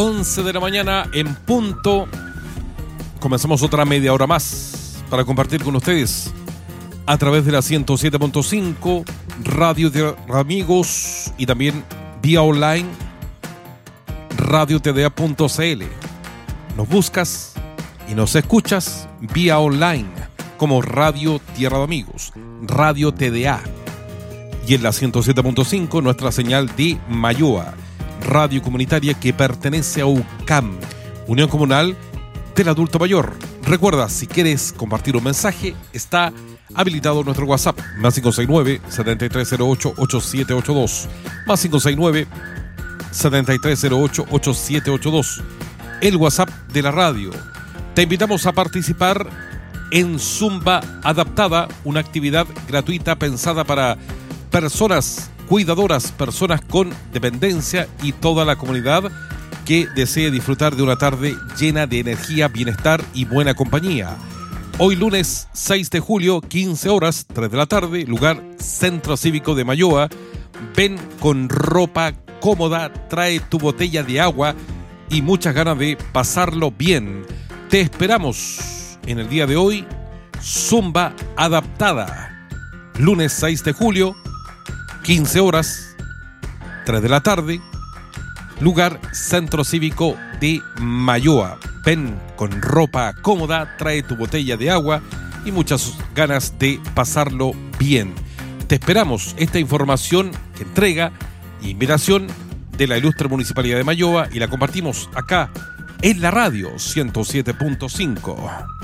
11 de la mañana en punto. Comenzamos otra media hora más para compartir con ustedes a través de la 107.5 Radio de Amigos y también vía online radiotda.cl. Nos buscas y nos escuchas vía online como Radio Tierra de Amigos, Radio TDA. Y en la 107.5 nuestra señal de Mayoa, radio comunitaria que pertenece a UCAM, Unión Comunal del Adulto Mayor. Recuerda, si quieres compartir un mensaje, está habilitado nuestro WhatsApp, más 569-7308-8782, más 569-7308-8782, el WhatsApp de la radio. Te invitamos a participar en Zumba Adaptada, una actividad gratuita pensada para personas cuidadoras, personas con dependencia y toda la comunidad que desee disfrutar de una tarde llena de energía, bienestar y buena compañía. Hoy lunes 6 de julio, 15 horas, 3 de la tarde, lugar Centro Cívico de Mayoa. Ven con ropa cómoda, trae tu botella de agua y muchas ganas de pasarlo bien. Te esperamos en el día de hoy, Zumba Adaptada. Lunes 6 de julio, 15 horas, 3 de la tarde, lugar Centro Cívico de Mayoa. Ven con ropa cómoda, trae tu botella de agua y muchas ganas de pasarlo bien. Te esperamos. Esta información que entrega invitación de la ilustre Municipalidad de Mayoa y la compartimos acá en la radio 107.5.